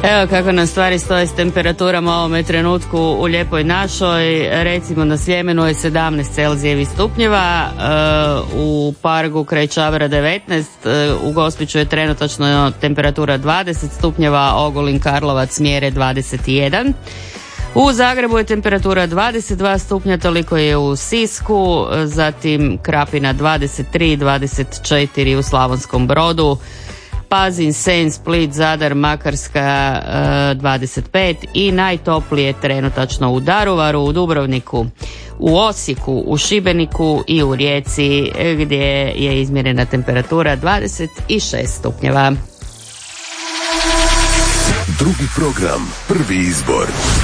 Evo kako nam stvari stoje s temperaturama u ovome trenutku u Lijepoj našoj. Recimo na Sljemenu je 17 Celzijevih stupnjeva, u Pargu kraj Čavra 19, u Gospiću je trenutačno temperatura 20 stupnjeva, Ogulin, Karlovac mjere 21. U Zagrebu je temperatura 22 stupnja, toliko je u Sisku, zatim Krapina 23, 24 u Slavonskom Brodu, Pazin, Senj, Split, Zadar, Makarska 25 i najtoplije trenutačno u Daruvaru, u Dubrovniku, u Osijeku, u Šibeniku i u Rijeci gdje je izmjerena temperatura 26 stupnjeva. Drugi program, prvi izbor.